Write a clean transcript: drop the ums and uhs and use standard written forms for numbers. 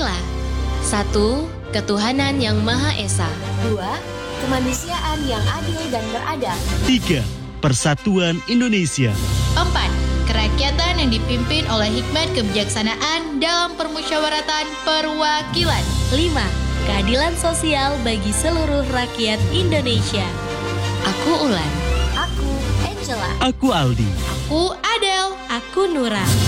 Pancasila. 1. Ketuhanan yang Maha Esa. 2. Kemanusiaan yang adil dan beradab. 3. Persatuan Indonesia. 4. Kerakyatan yang dipimpin oleh hikmat kebijaksanaan dalam permusyawaratan perwakilan. 5. Keadilan sosial bagi seluruh rakyat Indonesia. Aku Ulan. Aku Angela. Aku Aldi. Aku Adele. Aku Nura.